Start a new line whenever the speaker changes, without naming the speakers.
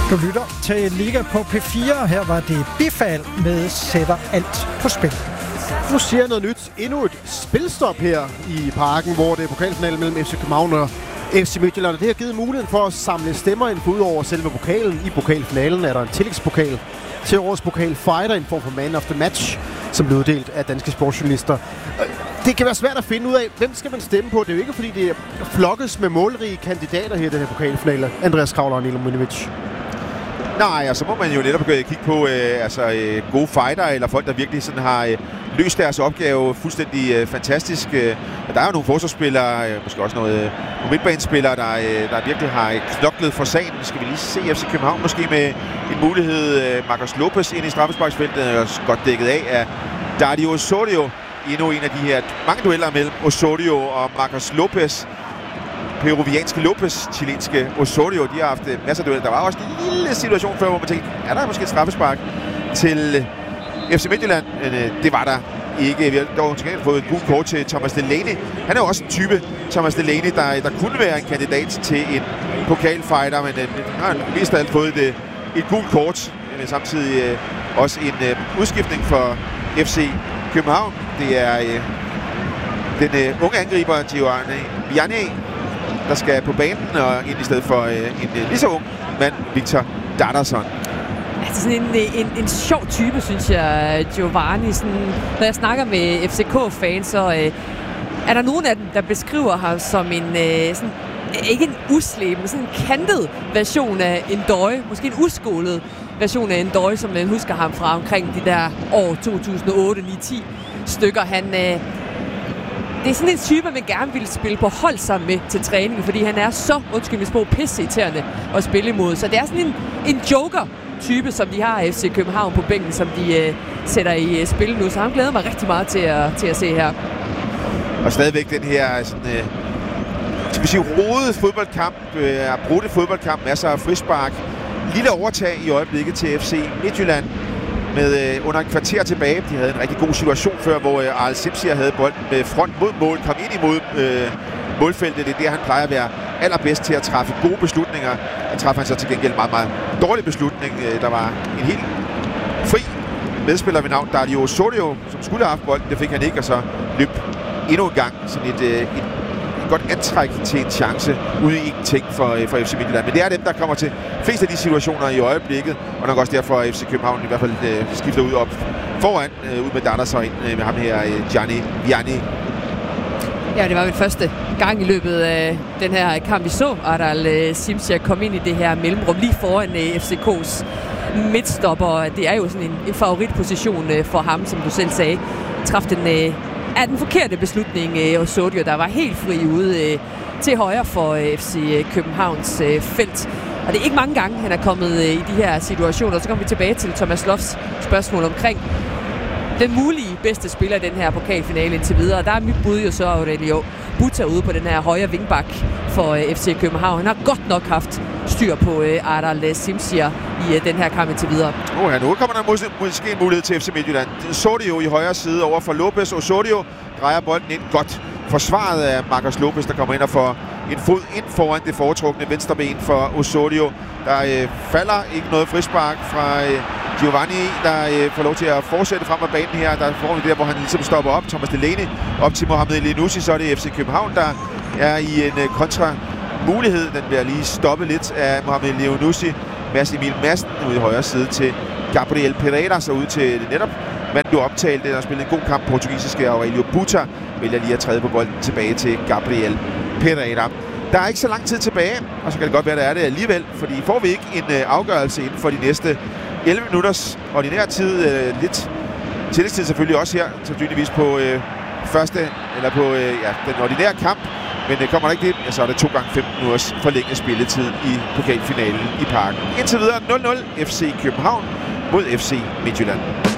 Du lytter til Liga på P4. Her var det Bifald med Sætter alt på spil.
Nu siger noget nyt. Endnu et spilstop her i Parken, hvor det er pokalfinalen mellem FC København og FC Midtjylland. Det har givet muligheden for at samle stemmer ind, ud over selve pokalen. I pokalfinalen er der en tillægspokal til årets pokalfighter, en form for man of the match, som blev uddelt af danske sportsjournalister. Det kan være svært at finde ud af, hvem skal man stemme på. Det er jo ikke, fordi det er flokkes med målrige kandidater her i den her pokalfinale. Andreas Kravler og Nilo Munjevic.
Nej, og så må man jo netop kigge på gode fighter, eller folk, der virkelig sådan har løst deres opgave fuldstændig fantastisk. Der er jo nogle forsvarsspillere, måske også nogle midtbanespillere, der virkelig har knoklet for sagen. Skal vi lige se FC København måske med en mulighed. Marcos Lopez ind i straffesparksfeltet er godt dækket af Dario Osorio. Endnu en af de her mange dueller mellem Osorio og Marcos Lopez. Peruvianske Lopez, chilenske Osorio, de har haft masser af dueller. Der var også en lille situation før, hvor man tænkte, er der måske et straffespark til FC Midtjylland? Men det var der ikke. Vi har dog til gengæld fået et gult kort til Thomas Delaney. Han er jo også en type, Thomas Delaney, der kunne være en kandidat til en pokalfighter, men han har mest af alt fået et gult kort. Men samtidig også en udskiftning for FC København. Det er den unge angriber, Giovanni Vianney, der skal på banen og ind i stedet for en lige så ung mand, Victor Dardasson.
Altså sådan en sjov type, synes jeg, Giovanni. Sådan, når jeg snakker med FCK-fans, så er der nogen af dem, der beskriver ham som en sådan, ikke en uslæb, men sådan en kantet version af en døje. Måske en uskolet version af en døje, som man husker ham fra omkring de der år 2008, 9, 10 stykker. Det er sådan en type, man gerne ville spille på hold sammen med til træning, fordi han er så, undskyld mit sprog, pisseirriterende at spille imod. Så det er sådan en joker-type, som de har FC København på bænken, som de sætter i spil nu. Så han glæder mig rigtig meget til at se her.
Og stadigvæk den her sådan, skal vi sige, rodet fodboldkamp, brudte fodboldkamp, masser af frispark. Lille overtag i øjeblikket til FC Midtjylland. Med under et kvarter tilbage. De havde en rigtig god situation før, hvor Arl Simsier havde bolden med front mod mål, kom ind imod målfeltet. Det er der, han plejer at være allerbedst til at træffe gode beslutninger. Der træffer han så til gengæld en meget, meget dårlig beslutning. Der var en helt fri medspiller ved navn Dario Osorio, som skulle have haft bolden. Det fik han ikke, og så løb endnu en gang sådan et godt antræk til en chance ude i ingenting for FC Midtjylland. Men det er dem, der kommer til flest af de situationer i øjeblikket, og nok også derfor FC København i hvert fald skifter ud op foran, ud med Dardasson ind med ham her, Gianni Vianney.
Ja, det var min første gang i løbet af den her kamp, vi så Ardal Simsier komme ind i det her mellemrum lige foran FCK's midtstopper. Det er jo sådan en favoritposition for ham, som du selv sagde. Traf den forkerte beslutning, Osorio, der var helt fri ude til højre for FC Københavns felt. Og det er ikke mange gange, han er kommet i de her situationer. Så kommer vi tilbage til Thomas Lofts spørgsmål omkring den mulige bedste spiller i den her pokalfinale indtil videre. Der er mit bud jo så Aurelio Buta ude på den her højre vingbak for FC København. Han har godt nok haft styr på Ardal Simsier i den her kamp indtil videre.
Nu kommer der måske en mulighed til FC Midtjylland. Osorio i højre side over for Lopez. Osorio drejer bolden ind godt forsvaret af Marcos Lopez, der kommer ind og får en fod ind foran det foretrukne venstre ben for Osorio. Der falder ikke noget frispark fra Giovanni, der får lov til at fortsætte frem af banen her. Der får vi der, hvor han ligesom stopper op. Thomas Delaney op til Mohamed Elyounoussi, så er det FC København, der er i en kontra-mulighed. Den bliver lige stoppet lidt af Mohamed Elyounoussi. Mads Emil Madsen ude i højre side til Gabriel Pereira, så ud til netop mand blev optalt. Der har spillet en god kamp. Portugisiske Aurelio Buta vælger lige at træde på bolden tilbage til Gabriel Pereira. Der er ikke så lang tid tilbage, og så kan det godt være, der er det alligevel, fordi får vi ikke en afgørelse inden for de næste 11 minutters ordinær tid, lidt tillægstid selvfølgelig også her, sandsynligvis på den ordinære kamp, men kommer der ikke det, så er det 2 gange 15 minutters forlænget spilletid i pokalfinalen i Parken. Indtil videre 0-0 FC København mod FC Midtjylland.